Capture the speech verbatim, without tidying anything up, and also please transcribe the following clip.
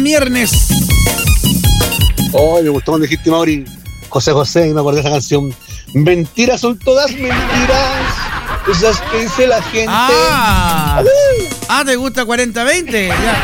viernes. Oh, me gustó cuando dijiste, Mauri, José José, y me acordé de esa canción. Mentiras son todas mentiras, esas que dice la gente. Ah, ah ¿te gusta cuarenta veinte? Ya.